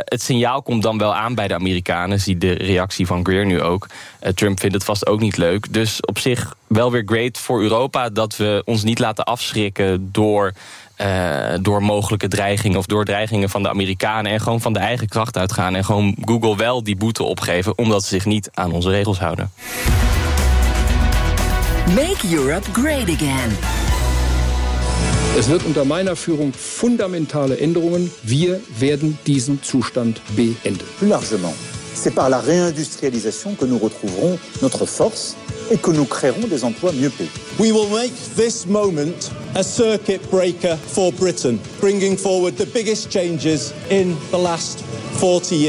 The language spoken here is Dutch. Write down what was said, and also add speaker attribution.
Speaker 1: het signaal komt dan wel aan bij de Amerikanen. Zie de reactie van Greer nu ook. Trump vindt het vast ook niet leuk. Dus op zich wel weer great voor Europa dat we ons niet laten afschrikken door mogelijke dreigingen of door dreigingen van de Amerikanen en gewoon van de eigen kracht uitgaan en gewoon Google wel die boete opgeven omdat ze zich niet aan onze regels houden.
Speaker 2: Make Europe great again.
Speaker 3: Es wird unter meiner Führung fundamentale Änderungen. Wir werden diesen Zustand beenden.
Speaker 4: Plus largement, c'est par la réindustrialisation que nous retrouverons notre force et que nous créerons des emplois mieux payés.
Speaker 5: We will make this moment a circuit breaker for Britain, bringing forward the biggest changes in the last 40 years.